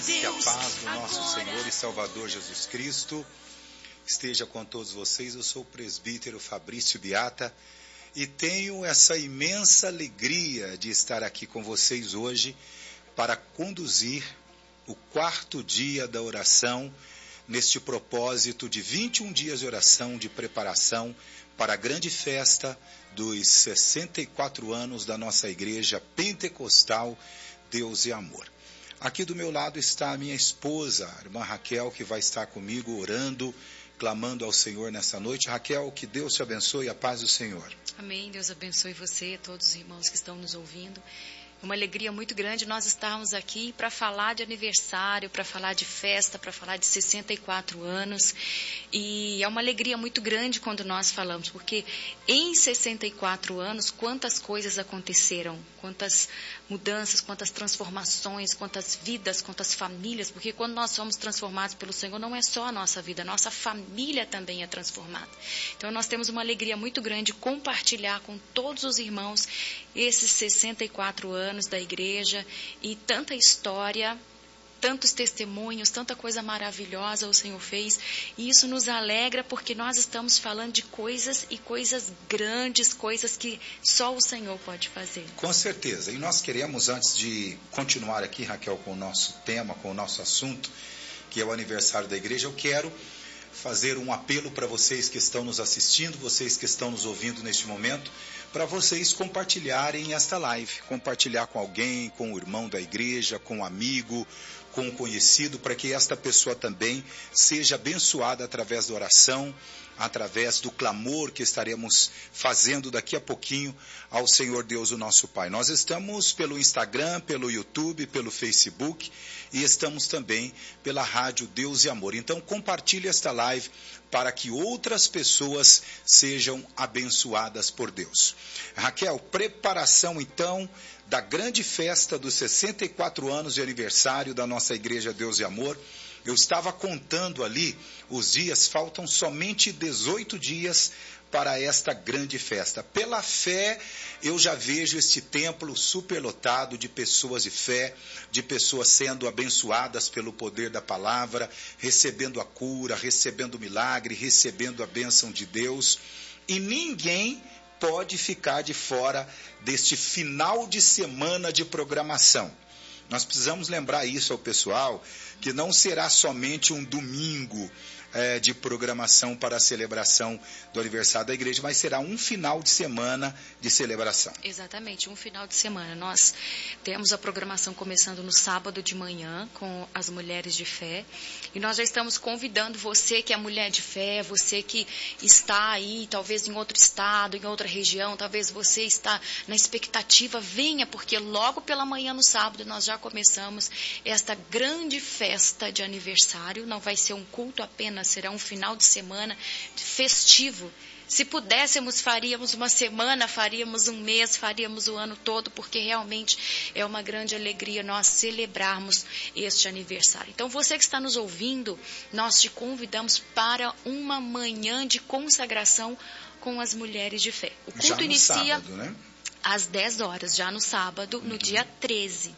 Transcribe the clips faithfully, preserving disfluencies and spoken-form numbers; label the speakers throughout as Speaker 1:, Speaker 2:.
Speaker 1: Que a paz do nosso Senhor e Salvador Jesus Cristo esteja com todos vocês. Eu sou o presbítero Fabrício Beata e tenho essa imensa alegria de estar aqui com vocês hoje para conduzir o quarto dia da oração neste propósito de vinte e um dias de oração de preparação para a grande festa dos sessenta e quatro anos da nossa igreja pentecostal Deus e Amor. Aqui do meu lado está a minha esposa, a irmã Raquel, que vai estar comigo orando, clamando ao Senhor nessa noite. Raquel, que Deus te abençoe e a paz do Senhor.
Speaker 2: Amém. Deus abençoe você, todos os irmãos que estão nos ouvindo. Uma alegria muito grande nós estarmos aqui para falar de aniversário, para falar de festa, para falar de sessenta e quatro anos. E é uma alegria muito grande quando nós falamos, porque em sessenta e quatro anos, quantas coisas aconteceram, quantas mudanças, quantas transformações, quantas vidas, quantas famílias, porque quando nós somos transformados pelo Senhor, não é só a nossa vida, a nossa família também é transformada. Então nós temos uma alegria muito grande de compartilhar com todos os irmãos esses sessenta e quatro anos da igreja e tanta história, tantos testemunhos, tanta coisa maravilhosa o Senhor fez, e isso nos alegra porque nós estamos falando de coisas e coisas grandes, coisas que só o Senhor pode fazer.
Speaker 1: Com certeza, e nós queremos, antes de continuar aqui, Raquel, com o nosso tema, com o nosso assunto, que é o aniversário da igreja, eu quero fazer um apelo para vocês que estão nos assistindo, vocês que estão nos ouvindo neste momento, para vocês compartilharem esta live, compartilhar com alguém, com o irmão da igreja, com um amigo, com um conhecido, para que esta pessoa também seja abençoada através da oração, através do clamor que estaremos fazendo daqui a pouquinho ao Senhor Deus, o nosso Pai. Nós estamos pelo Instagram, pelo YouTube, pelo Facebook e estamos também pela rádio Deus e Amor. Então compartilhe esta live para que outras pessoas sejam abençoadas por Deus. Raquel, preparação então da grande festa dos sessenta e quatro anos de aniversário da nossa Igreja Deus e Amor. Eu estava contando ali os dias, faltam somente dezoito dias para esta grande festa. Pela fé, eu já vejo este templo superlotado de pessoas de fé, de pessoas sendo abençoadas pelo poder da palavra, recebendo a cura, recebendo o milagre, recebendo a bênção de Deus. E ninguém pode ficar de fora deste final de semana de programação. Nós precisamos lembrar isso ao pessoal, que não será somente um domingo é, de programação para a celebração do aniversário da igreja, mas será um final de semana de celebração.
Speaker 2: Exatamente, um final de semana. Nós temos a programação começando no sábado de manhã com as mulheres de fé, e nós já estamos convidando você que é mulher de fé, você que está aí, talvez em outro estado, em outra região, talvez você está na expectativa, venha, porque logo pela manhã no sábado nós já começamos esta grande festa de aniversário. Não vai ser um culto apenas, será um final de semana festivo. Se pudéssemos, faríamos uma semana, faríamos um mês, faríamos o ano todo, porque realmente é uma grande alegria nós celebrarmos este aniversário. Então, você que está nos ouvindo, nós te convidamos para uma manhã de consagração com as mulheres de fé. O culto
Speaker 1: já no
Speaker 2: inicia
Speaker 1: sábado, né?
Speaker 2: às dez horas, já no sábado, uhum. no dia treze.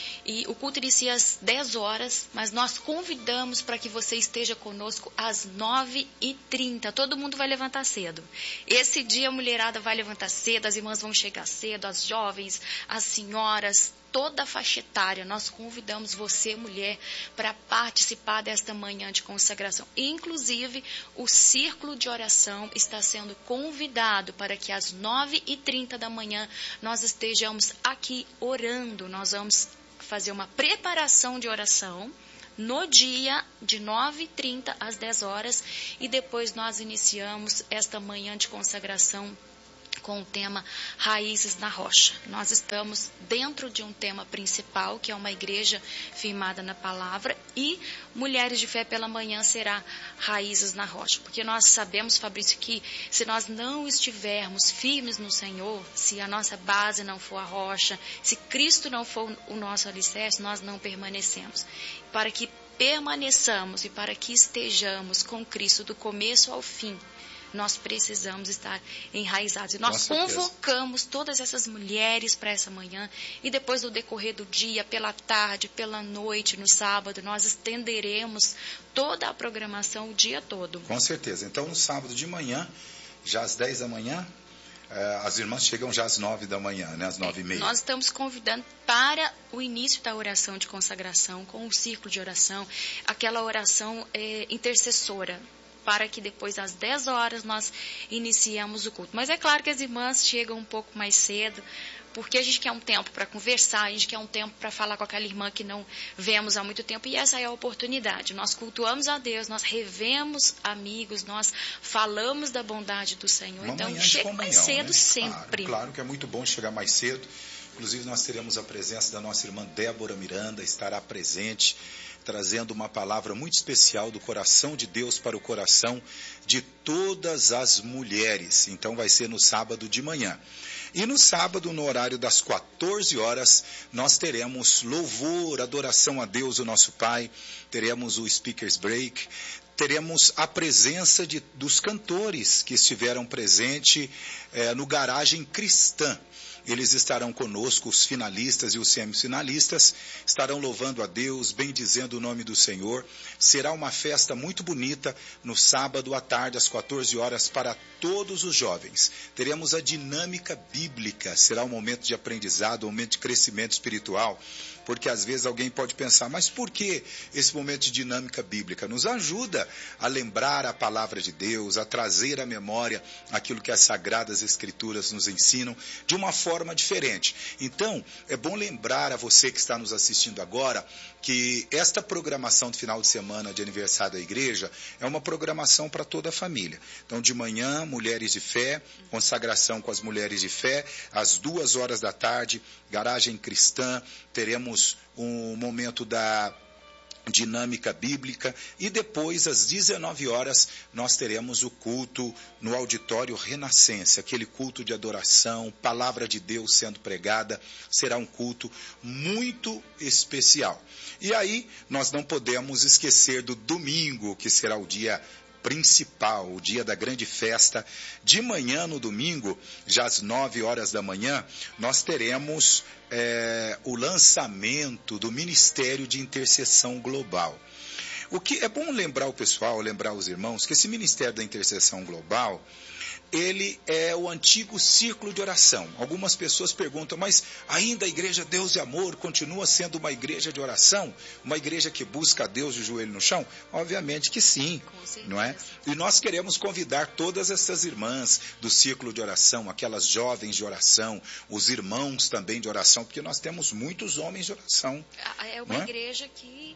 Speaker 2: E o culto inicia às dez horas, mas nós convidamos para que você esteja conosco às nove e trinta. Todo mundo vai levantar cedo. Esse dia a mulherada vai levantar cedo, as irmãs vão chegar cedo, as jovens, as senhoras, toda a faixa etária. Nós convidamos você, mulher, para participar desta manhã de consagração. Inclusive, o círculo de oração está sendo convidado para que às nove e trinta da manhã nós estejamos aqui orando. Nós vamos fazer uma preparação de oração no dia de nove e trinta às dez horas, e depois nós iniciamos esta manhã de consagração com o tema Raízes na Rocha. Nós estamos dentro de um tema principal, que é uma igreja firmada na palavra, e Mulheres de Fé pela manhã será Raízes na Rocha. Porque nós sabemos, Fabrício, que se nós não estivermos firmes no Senhor, se a nossa base não for a rocha, se Cristo não for o nosso alicerce, nós não permanecemos. Para que permaneçamos e para que estejamos com Cristo do começo ao fim, nós precisamos estar enraizados. E nós convocamos todas essas mulheres para essa manhã, e depois, no decorrer do dia, pela tarde, pela noite, no sábado, nós estenderemos toda a programação o dia todo.
Speaker 1: Com certeza. Então, no sábado de manhã, já às dez da manhã, as irmãs chegam já às nove da manhã, né? Às nove e meia.
Speaker 2: Nós estamos convidando para o início da oração de consagração, com o círculo de oração, aquela oração é, intercessora, para que depois, às dez horas, nós iniciamos o culto. Mas é claro que as irmãs chegam um pouco mais cedo, porque a gente quer um tempo para conversar, a gente quer um tempo para falar com aquela irmã que não vemos há muito tempo, e essa é a oportunidade. Nós cultuamos a Deus, nós revemos amigos, nós falamos da bondade do Senhor.
Speaker 1: Uma
Speaker 2: então,
Speaker 1: chega
Speaker 2: mais cedo, né? sempre.
Speaker 1: Claro, claro que é muito bom chegar mais cedo. Inclusive, nós teremos a presença da nossa irmã Débora Miranda, estará presente, trazendo uma palavra muito especial do coração de Deus para o coração de todas as mulheres. Então, vai ser no sábado de manhã. E no sábado, no horário das quatorze horas, nós teremos louvor, adoração a Deus, o nosso Pai, teremos o Speakers Break, teremos a presença de, dos cantores que estiveram presentes eh, no Garagem Cristã. Eles estarão conosco, os finalistas e os semifinalistas, estarão louvando a Deus, bendizendo o nome do Senhor. Será uma festa muito bonita no sábado à tarde, às quatorze horas, para todos os jovens. Teremos a dinâmica bíblica, será um momento de aprendizado, um momento de crescimento espiritual. Porque às vezes alguém pode pensar, mas por que esse momento de dinâmica bíblica? Nos ajuda a lembrar a palavra de Deus, a trazer à memória aquilo que as Sagradas Escrituras nos ensinam de uma forma diferente. Então, é bom lembrar a você que está nos assistindo agora que esta programação de final de semana de aniversário da igreja é uma programação para toda a família. Então, de manhã, mulheres de fé, consagração com as mulheres de fé, às duas horas da tarde, garagem cristã, teremos um momento da dinâmica bíblica, e depois, às dezenove horas, nós teremos o culto no auditório Renascença, aquele culto de adoração, palavra de Deus sendo pregada. Será um culto muito especial. E aí, nós não podemos esquecer do domingo, que será o dia principal, o dia da grande festa. De manhã, no domingo, já às nove horas da manhã, nós teremos é, o lançamento do Ministério de Intercessão Global. O que é bom lembrar o pessoal, lembrar os irmãos, que esse Ministério da Intercessão Global, ele é o antigo círculo de oração. Algumas pessoas perguntam, mas ainda a igreja Deus e Amor continua sendo uma igreja de oração? Uma igreja que busca a Deus de joelho no chão? Obviamente que sim, não é? E nós queremos convidar todas essas irmãs do círculo de oração, aquelas jovens de oração, os irmãos também de oração, porque nós temos muitos homens de oração.
Speaker 2: É uma igreja que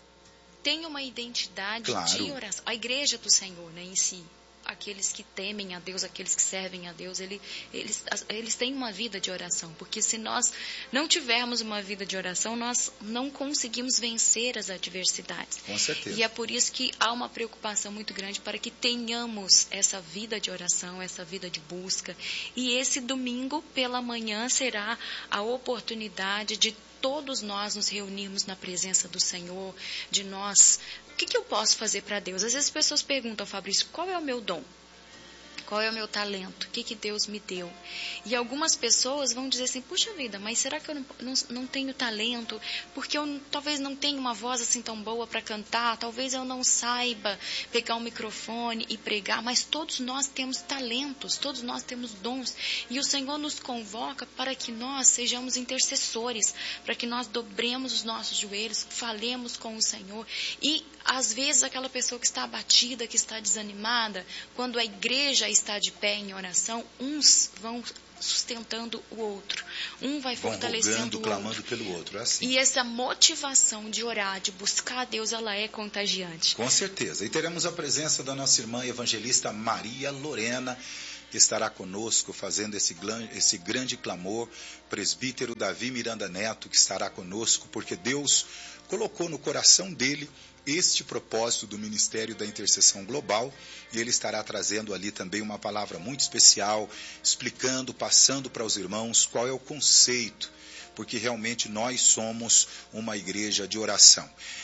Speaker 2: tem uma identidade
Speaker 1: claro.
Speaker 2: de oração. A igreja do Senhor, né, em si. Aqueles que temem a Deus, aqueles que servem a Deus, ele, eles, eles têm uma vida de oração, porque se nós não tivermos uma vida de oração, nós não conseguimos vencer as adversidades.
Speaker 1: Com certeza.
Speaker 2: E é por isso que há uma preocupação muito grande para que tenhamos essa vida de oração, essa vida de busca. E esse domingo pela manhã será a oportunidade de todos nós nos reunirmos na presença do Senhor, de nós... O que, que eu posso fazer para Deus? Às vezes as pessoas perguntam, Fabrício, qual é o meu dom? Qual é o meu talento? O que, que Deus me deu? E algumas pessoas vão dizer assim, puxa vida, mas será que eu não, não, não tenho talento? Porque eu talvez não tenha uma voz assim tão boa para cantar, talvez eu não saiba pegar um microfone e pregar, mas todos nós temos talentos, todos nós temos dons. E o Senhor nos convoca para que nós sejamos intercessores, para que nós dobremos os nossos joelhos, falemos com o Senhor. E às vezes aquela pessoa que está abatida, que está desanimada, quando a igreja está de pé em oração, uns vão sustentando o outro, um vai
Speaker 1: vão
Speaker 2: fortalecendo
Speaker 1: rogando,
Speaker 2: o
Speaker 1: clamando
Speaker 2: outro.
Speaker 1: pelo outro, é assim.
Speaker 2: E essa motivação de orar, de buscar a Deus, ela é contagiante.
Speaker 1: Com certeza. E teremos a presença da nossa irmã evangelista Maria Lorena, que estará conosco fazendo esse, esse grande clamor, presbítero Davi Miranda Neto, que estará conosco, porque Deus colocou no coração dele este propósito do Ministério da Intercessão Global, e ele estará trazendo ali também uma palavra muito especial, explicando, passando para os irmãos qual é o conceito, porque realmente nós somos uma igreja de oração.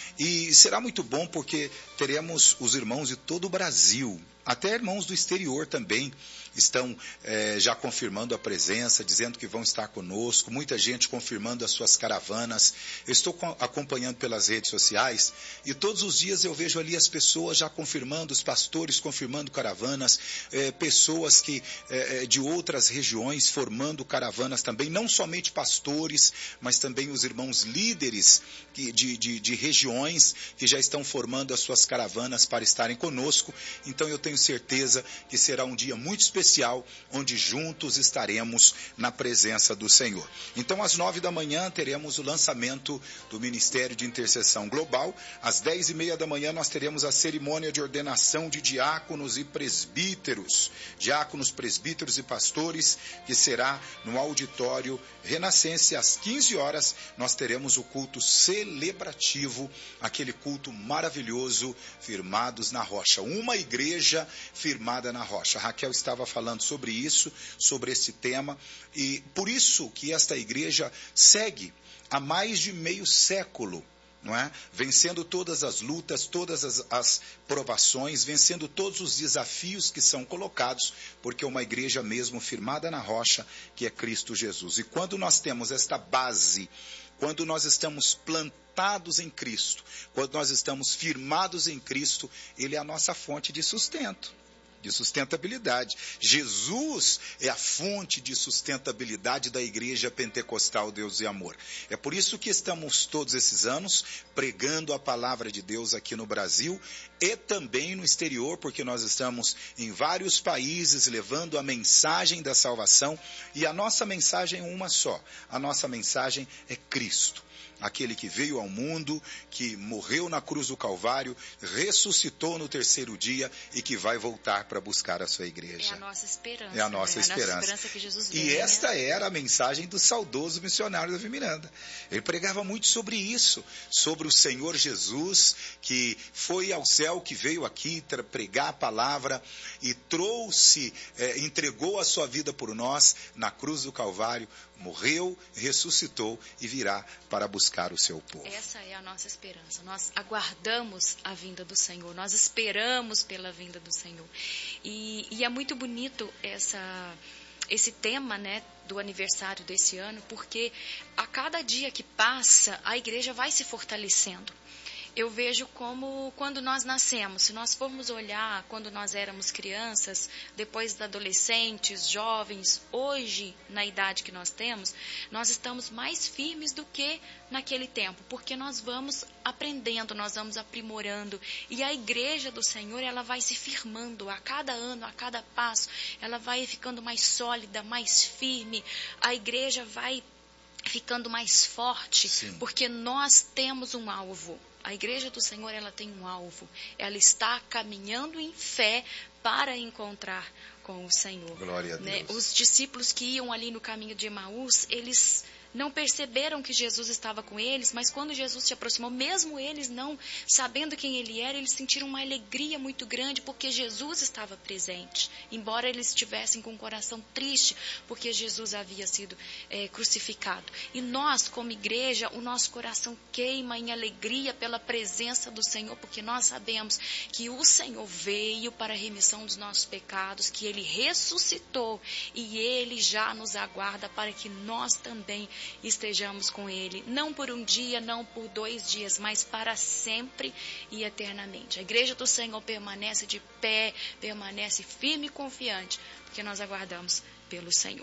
Speaker 1: E será muito bom porque teremos os irmãos de todo o Brasil, até irmãos do exterior também, estão é, já confirmando a presença, dizendo que vão estar conosco, muita gente confirmando as suas caravanas. Eu estou acompanhando pelas redes sociais e todos os dias eu vejo ali as pessoas já confirmando, os pastores confirmando caravanas, é, pessoas que é, de outras regiões formando caravanas também, não somente pastores, mas também os irmãos líderes que, de, de, de regiões que já estão formando as suas caravanas para estarem conosco. Então eu tenho certeza que será um dia muito especial, especial, onde juntos estaremos na presença do Senhor. Então, às nove da manhã, teremos o lançamento do Ministério de Intercessão Global. Às dez e meia da manhã, nós teremos a cerimônia de ordenação de diáconos e presbíteros, diáconos, presbíteros e pastores, que será no auditório Renascense. Às quinze horas, nós teremos o culto celebrativo, aquele culto maravilhoso, firmados na rocha. Uma igreja firmada na rocha. A Raquel estava falando sobre isso, sobre esse tema, e por isso que esta igreja segue há mais de meio século, não é? Vencendo todas as lutas, todas as, as provações, vencendo todos os desafios que são colocados, porque é uma igreja mesmo firmada na rocha, que é Cristo Jesus. E quando nós temos esta base, quando nós estamos plantados em Cristo, quando nós estamos firmados em Cristo, Ele é a nossa fonte de sustento, de sustentabilidade. Jesus é a fonte de sustentabilidade da Igreja Pentecostal Deus e Amor. É por isso que estamos todos esses anos pregando a palavra de Deus aqui no Brasil e também no exterior, porque nós estamos em vários países levando a mensagem da salvação, e a nossa mensagem é uma só. A nossa mensagem é Cristo. Aquele que veio ao mundo, que morreu na cruz do Calvário, ressuscitou no terceiro dia e que vai voltar para buscar a sua igreja.
Speaker 2: É a nossa esperança.
Speaker 1: É a nossa
Speaker 2: né?
Speaker 1: esperança.
Speaker 2: A nossa esperança que Jesus veio,
Speaker 1: E esta
Speaker 2: né?
Speaker 1: era a mensagem do saudoso missionário Davi Miranda. Ele pregava muito sobre isso, sobre o Senhor Jesus, que foi ao céu, que veio aqui pregar a palavra e trouxe, é, entregou a sua vida por nós na cruz do Calvário, morreu, ressuscitou e virá para buscar o seu povo.
Speaker 2: Essa é a nossa esperança. Nós aguardamos a vinda do Senhor. Nós esperamos pela vinda do Senhor. E, e é muito bonito essa, esse tema, né, do aniversário desse ano, porque a cada dia que passa, a igreja vai se fortalecendo. Eu vejo como quando nós nascemos, se nós formos olhar quando nós éramos crianças, depois adolescentes, jovens, hoje, na idade que nós temos, nós estamos mais firmes do que naquele tempo, porque nós vamos aprendendo, nós vamos aprimorando, e a igreja do Senhor, ela vai se firmando a cada ano, a cada passo, ela vai ficando mais sólida, mais firme, a igreja vai ficando mais forte, Sim. porque nós temos um alvo. A igreja do Senhor, ela tem um alvo. Ela está caminhando em fé para encontrar com o Senhor.
Speaker 1: Glória a Deus.
Speaker 2: Né? Os discípulos que iam ali no caminho de Emaús, eles não perceberam que Jesus estava com eles, mas quando Jesus se aproximou, mesmo eles não sabendo quem ele era, eles sentiram uma alegria muito grande, porque Jesus estava presente, embora eles estivessem com o coração triste, porque Jesus havia sido é, crucificado. E nós, como igreja, o nosso coração queima em alegria pela presença do Senhor, porque nós sabemos que o Senhor veio para a remissão dos nossos pecados, que Ele ressuscitou, e Ele já nos aguarda para que nós também estejamos com Ele, não por um dia, não por dois dias, mas para sempre e eternamente. A igreja do Senhor permanece de pé, permanece firme e confiante, porque nós aguardamos pelo Senhor.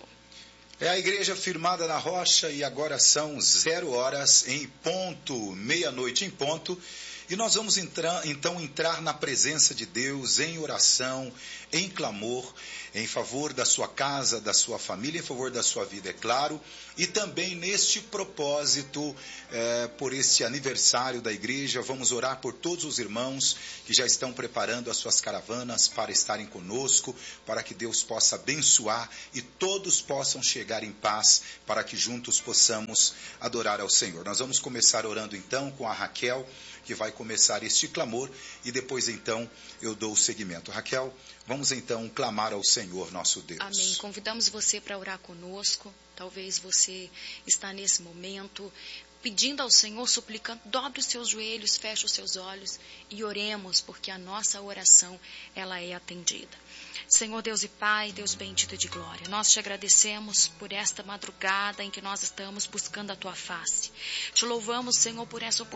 Speaker 1: É a igreja firmada na rocha, e agora são zero horas em ponto, meia-noite em ponto, e nós vamos entrar, então entrar na presença de Deus em oração, em clamor, em favor da sua casa, da sua família, em favor da sua vida, é claro, e também neste propósito, é, por este aniversário da igreja, vamos orar por todos os irmãos que já estão preparando as suas caravanas para estarem conosco, para que Deus possa abençoar e todos possam chegar em paz, para que juntos possamos adorar ao Senhor. Nós vamos começar orando então com a Raquel, que vai começar este clamor, e depois então eu dou o seguimento. Raquel, vamos então clamar ao Senhor nosso Deus.
Speaker 2: Amém. Convidamos você para orar conosco. Talvez você está nesse momento pedindo ao Senhor, suplicando, dobre os seus joelhos, feche os seus olhos e oremos, porque a nossa oração, ela é atendida. Senhor Deus e Pai, Deus bendito de glória, nós te agradecemos por esta madrugada em que nós estamos buscando a Tua face. Te louvamos, Senhor, por essa oportunidade